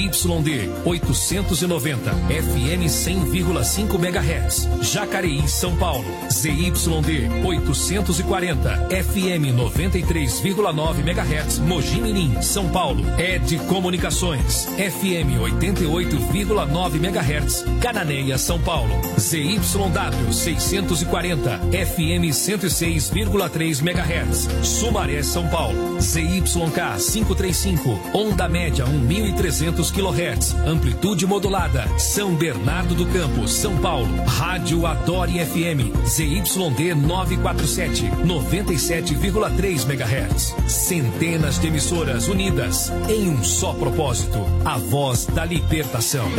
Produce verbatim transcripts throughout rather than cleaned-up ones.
Y D oitocentos e noventa, F M cem vírgula cinco megahertz, Jacareí, São Paulo. Z Y D oitocentos e quarenta, F M noventa e três vírgula nove megahertz, Mogi Mirim, São Paulo. Ed Comunicações, F M oitenta e oito vírgula nove megahertz, Cananéia, São Paulo. Z Y W seiscentos e quarenta, F M cento e seis vírgula três megahertz, Sumaré, São Paulo. Z Y K quinhentos e trinta e cinco, onda média mil e trezentos quilohertz, amplitude modulada, São Bernardo do Campo, São Paulo. Rádio Adore F M, Z Y D novecentos e quarenta e sete, noventa e sete vírgula três megahertz. Centenas de emissoras unidas em um só propósito, a voz da libertação.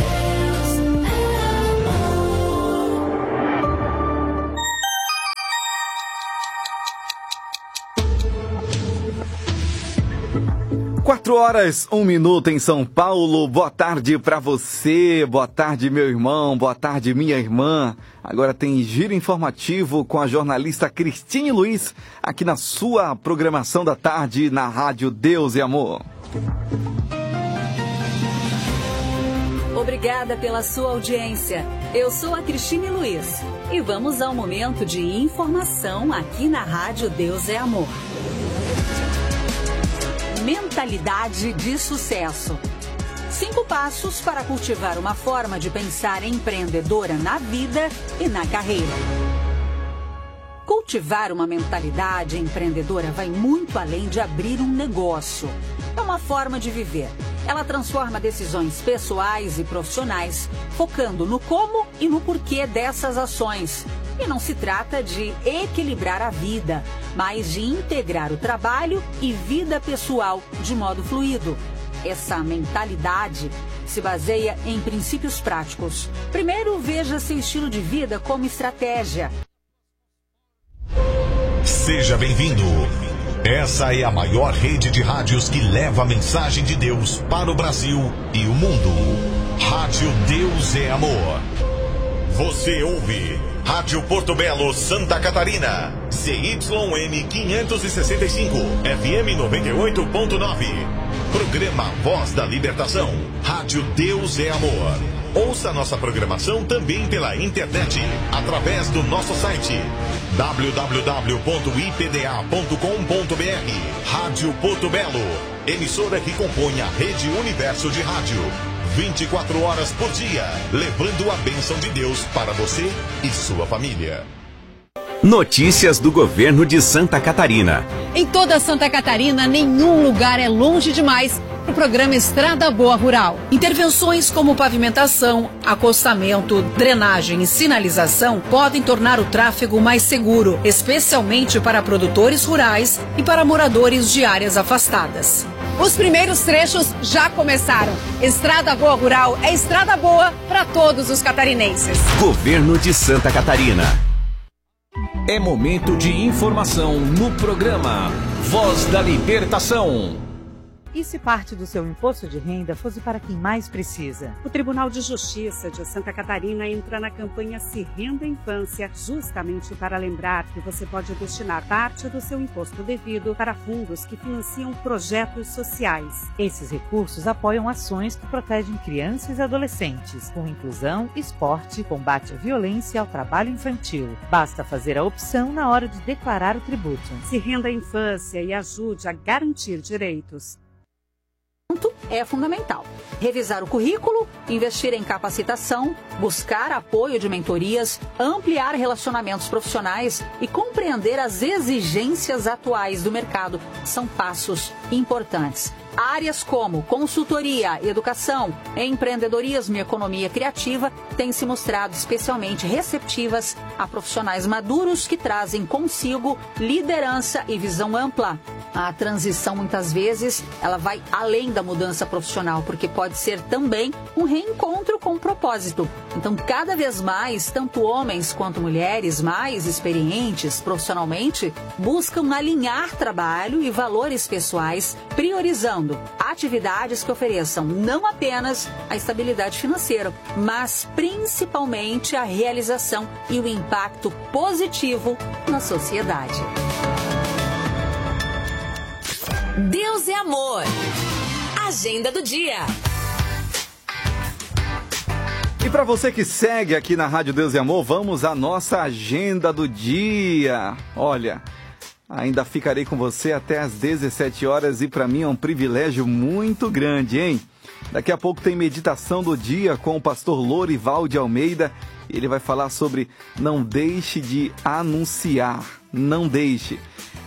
Quatro horas, um minuto em São Paulo. Boa tarde para você, boa tarde meu irmão, boa tarde minha irmã. Agora tem giro informativo com a jornalista Cristine Luiz, aqui na sua programação da tarde na Rádio Deus e Amor. Obrigada pela sua audiência. Eu sou a Cristine Luiz e vamos ao momento de informação aqui na Rádio Deus é Amor. Mentalidade de sucesso. Cinco passos para cultivar uma forma de pensar empreendedora na vida e na carreira. Cultivar uma mentalidade empreendedora vai muito além de abrir um negócio. É uma forma de viver. Ela transforma decisões pessoais e profissionais, focando no como e no porquê dessas ações. E não se trata de equilibrar a vida, mas de integrar o trabalho e vida pessoal de modo fluido. Essa mentalidade se baseia em princípios práticos. Primeiro, veja seu estilo de vida como estratégia. Seja bem-vindo. Essa é a maior rede de rádios que leva a mensagem de Deus para o Brasil e o mundo. Rádio Deus é Amor. Você ouve Rádio Porto Belo, Santa Catarina, Z Y M quinhentos e sessenta e cinco, F M noventa e oito ponto nove. Programa Voz da Libertação, Rádio Deus é Amor. Ouça nossa programação também pela internet, através do nosso site w w w ponto i p d a ponto com ponto b r. Rádio Porto Belo, emissora que compõe a Rede Universo de Rádio. vinte e quatro horas por dia, levando a bênção de Deus para você e sua família. Notícias do governo de Santa Catarina. Em toda Santa Catarina, nenhum lugar é longe demais para o programa Estrada Boa Rural. Intervenções como pavimentação, acostamento, drenagem e sinalização podem tornar o tráfego mais seguro, especialmente para produtores rurais e para moradores de áreas afastadas. Os primeiros trechos já começaram. Estrada Boa Rural é estrada boa para todos os catarinenses. Governo de Santa Catarina. É momento de informação no programa Voz da Libertação. E se parte do seu imposto de renda fosse para quem mais precisa? O Tribunal de Justiça de Santa Catarina entra na campanha Se Renda Infância, justamente para lembrar que você pode destinar parte do seu imposto devido para fundos que financiam projetos sociais. Esses recursos apoiam ações que protegem crianças e adolescentes, com inclusão, esporte, combate à violência e ao trabalho infantil. Basta fazer a opção na hora de declarar o tributo. Se renda a infância e ajude a garantir direitos. É fundamental. Revisar o currículo, investir em capacitação, buscar apoio de mentorias, ampliar relacionamentos profissionais e compreender as exigências atuais do mercado são passos importantes. Áreas como consultoria, educação, empreendedorismo e economia criativa têm se mostrado especialmente receptivas a profissionais maduros que trazem consigo liderança e visão ampla. A transição, muitas vezes, ela vai além da mudança profissional, porque pode ser também um reencontro com um propósito. Então, cada vez mais, tanto homens quanto mulheres mais experientes profissionalmente buscam alinhar trabalho e valores pessoais, priorizando atividades que ofereçam não apenas a estabilidade financeira, mas principalmente a realização e o impacto positivo na sociedade. Deus é amor. Agenda do dia. E para você que segue aqui na Rádio Deus e Amor, vamos à nossa agenda do dia. Olha, ainda ficarei com você até às dezessete horas e para mim é um privilégio muito grande, hein? Daqui a pouco tem meditação do dia com o pastor Lorival de Almeida. Ele vai falar sobre não deixe de anunciar, não deixe.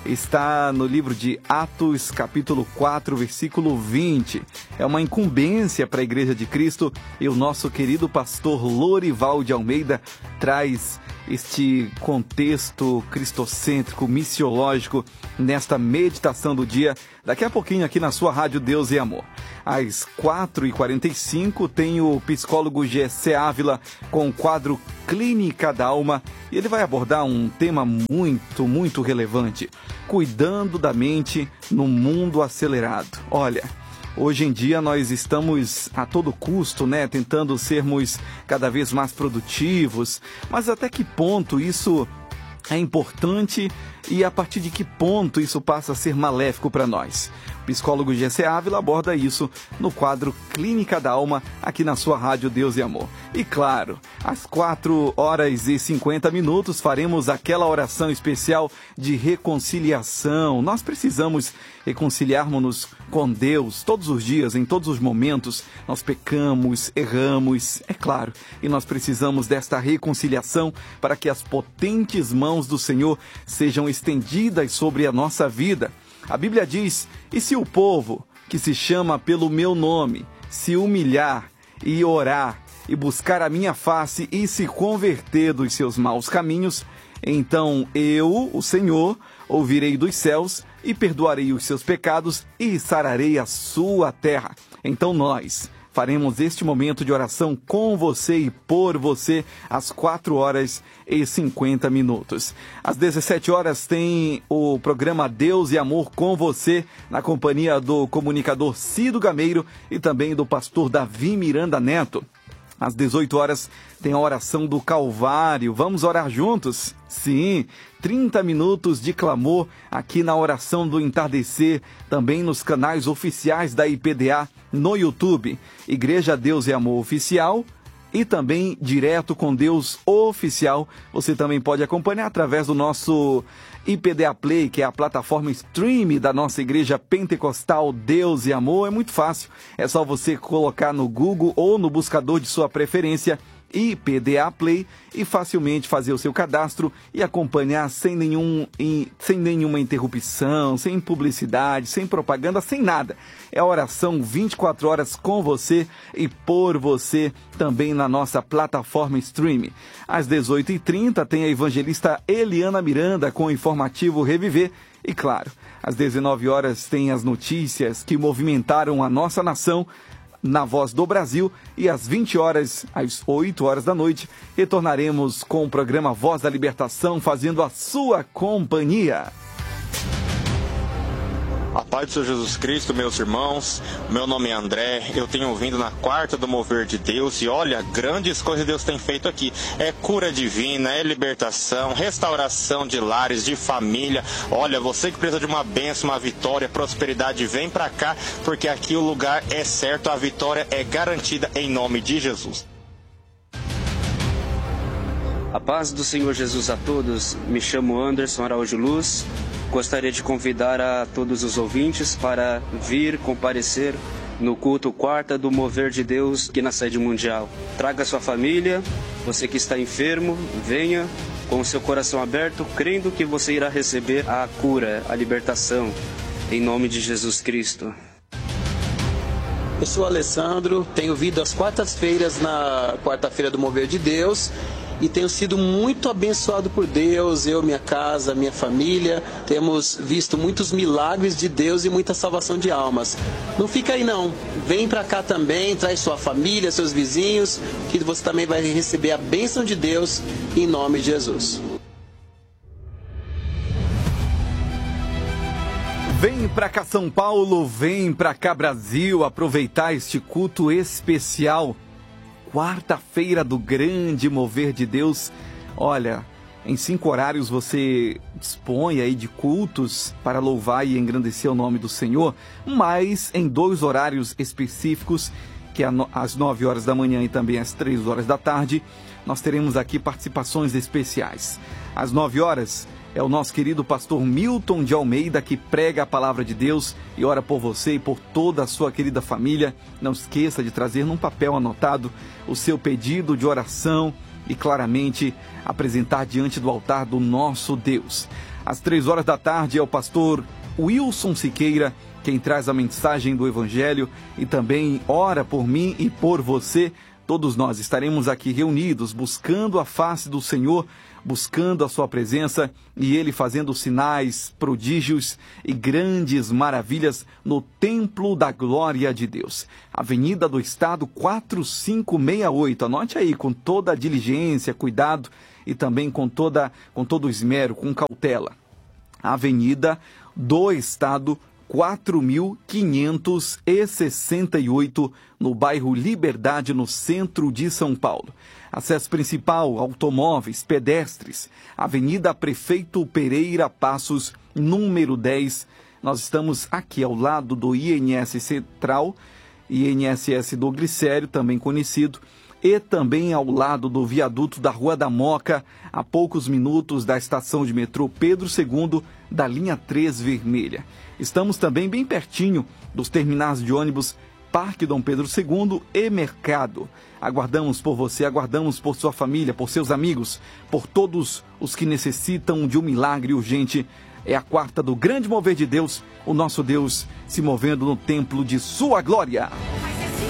Está no livro de Atos, capítulo quatro, versículo vinte. É uma incumbência para a Igreja de Cristo e o nosso querido pastor Lorival de Almeida traz este contexto cristocêntrico, missiológico, nesta meditação do dia, daqui a pouquinho aqui na sua Rádio Deus e Amor. Às quatro e quarenta e cinco tem o psicólogo Gessé Ávila com o quadro Clínica da Alma e ele vai abordar um tema muito, muito relevante, cuidando da mente no mundo acelerado. Olha, hoje em dia nós estamos a todo custo, né, tentando sermos cada vez mais produtivos, mas até que ponto isso é importante e a partir de que ponto isso passa a ser maléfico para nós? O psicólogo Gessé Ávila aborda isso no quadro Clínica da Alma, aqui na sua Rádio Deus e Amor. E claro, às quatro horas e cinquenta minutos faremos aquela oração especial de reconciliação. Nós precisamos reconciliarmos-nos com Deus todos os dias, em todos os momentos. Nós pecamos, erramos, é claro, e nós precisamos desta reconciliação para que as potentes mãos do Senhor sejam estendidas sobre a nossa vida. A Bíblia diz, e se o povo que se chama pelo meu nome se humilhar e orar e buscar a minha face e se converter dos seus maus caminhos, então eu, o Senhor, ouvirei dos céus e perdoarei os seus pecados e sararei a sua terra. Então nós faremos este momento de oração com você e por você às quatro horas e cinquenta minutos. Às dezessete horas tem o programa Deus e Amor com você, na companhia do comunicador Cido Gameiro e também do pastor Davi Miranda Neto. Às dezoito horas tem a oração do Calvário. Vamos orar juntos? Sim, trinta minutos de clamor aqui na oração do entardecer, também nos canais oficiais da I P D A no YouTube, Igreja Deus e Amor Oficial e também Direto com Deus Oficial. Você também pode acompanhar através do nosso I P D A Play, que é a plataforma stream da nossa Igreja Pentecostal Deus e Amor. É muito fácil, é só você colocar no Google ou no buscador de sua preferência I P D A Play e facilmente fazer o seu cadastro e acompanhar sem, nenhum, sem nenhuma interrupção, sem publicidade, sem propaganda, sem nada. É a oração vinte e quatro horas com você e por você também na nossa plataforma stream. Às dezoito e trinta tem a evangelista Eliana Miranda com o informativo Reviver. E claro, às dezenove horas tem as notícias que movimentaram a nossa nação na Voz do Brasil e às vinte horas, às oito horas da noite, retornaremos com o programa Voz da Libertação, fazendo a sua companhia. A paz do Senhor Jesus Cristo, meus irmãos, meu nome é André, eu tenho vindo na quarta do Mover de Deus e olha, grandes coisas Deus tem feito aqui. É cura divina, é libertação, restauração de lares, de família. Olha, você que precisa de uma bênção, uma vitória, prosperidade, vem pra cá, porque aqui o lugar é certo, a vitória é garantida em nome de Jesus. A paz do Senhor Jesus a todos, me chamo Anderson Araújo Luz. Gostaria de convidar a todos os ouvintes para vir comparecer no culto quarta do Mover de Deus aqui na sede mundial. Traga sua família, você que está enfermo, venha com o seu coração aberto, crendo que você irá receber a cura, a libertação, em nome de Jesus Cristo. Eu sou Alessandro, tenho vindo às quartas-feiras na quarta-feira do Mover de Deus e tenho sido muito abençoado por Deus, eu, minha casa, minha família. Temos visto muitos milagres de Deus e muita salvação de almas. Não fica aí não, vem pra cá também, traz sua família, seus vizinhos, que você também vai receber a bênção de Deus em nome de Jesus. Vem pra cá São Paulo, vem pra cá Brasil, aproveitar este culto especial. Quarta-feira do grande Mover de Deus. Olha, em cinco horários você dispõe aí de cultos para louvar e engrandecer o nome do Senhor, mas em dois horários específicos que é às nove horas da manhã e também às três horas da tarde, nós teremos aqui participações especiais. Às nove horas é o nosso querido pastor Milton de Almeida, que prega a palavra de Deus e ora por você e por toda a sua querida família. Não esqueça de trazer num papel anotado o seu pedido de oração e claramente apresentar diante do altar do nosso Deus. Às três horas da tarde é o pastor Wilson Siqueira quem traz a mensagem do Evangelho e também ora por mim e por você. Todos nós estaremos aqui reunidos, buscando a face do Senhor, buscando a sua presença e Ele fazendo sinais, prodígios e grandes maravilhas no Templo da Glória de Deus. Avenida do Estado quatro cinco seis oito. Anote aí com toda a diligência, cuidado e também com, toda, com todo o esmero, com cautela. Avenida do Estado quatro mil quinhentos e sessenta e oito, no bairro Liberdade, no centro de São Paulo. Acesso principal, automóveis, pedestres, Avenida Prefeito Pereira Passos, número dez. Nós estamos aqui ao lado do I N S Central, I N S S do Glicério, também conhecido, e também ao lado do viaduto da Rua da Moca, a poucos minutos da estação de metrô Pedro segundo, da linha três vermelha. Estamos também bem pertinho dos terminais de ônibus Parque Dom Pedro segundo e Mercado. Aguardamos por você, aguardamos por sua família, por seus amigos, por todos os que necessitam de um milagre urgente. É a quarta do grande mover de Deus, o nosso Deus se movendo no templo de sua glória.